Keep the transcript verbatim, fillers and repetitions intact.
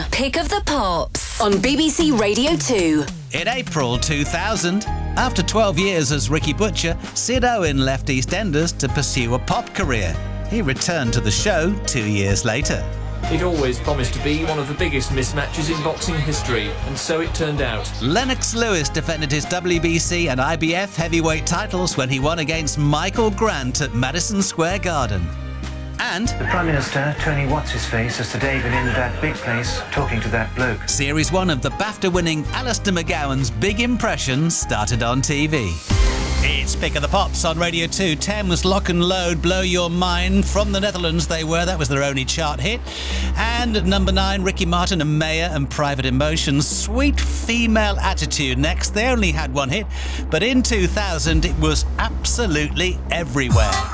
Pick of the Pops on B B C Radio two. In April two thousand, after twelve years as Ricky Butcher, Sid Owen left EastEnders to pursue a pop career. He returned to the show two years later. It always promised to be one of the biggest mismatches in boxing history, and so it turned out. Lennox Lewis defended his W B C and I B F heavyweight titles when he won against Michael Grant at Madison Square Garden. And the Prime Minister, Tony What's-His-Face, has today been in that big place talking to that bloke. Series one of the BAFTA-winning Alistair McGowan's Big Impression started on T V. It's Pick of the Pops on Radio two. Thames, Lock and Load, Blow Your Mind. From the Netherlands they were. That was their only chart hit. And at number nine, Ricky Martin and Maya and Private Emotions. Sweet Female Attitude next. They only had one hit, but in two thousand it was absolutely everywhere.